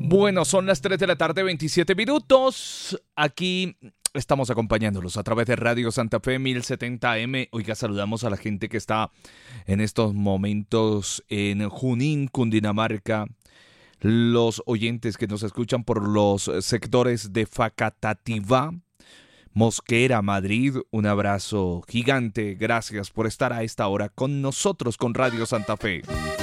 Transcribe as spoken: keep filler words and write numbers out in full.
Bueno, son las tres de la tarde, veintisiete minutos. Aquí estamos acompañándolos a través de Radio Santa Fe mil setenta A M. Oiga, saludamos a la gente que está en estos momentos en Junín, Cundinamarca. Los oyentes que nos escuchan por los sectores de Facatativá, Mosquera, Madrid, un abrazo gigante. Gracias por estar a esta hora con nosotros, con Radio Santa Fe.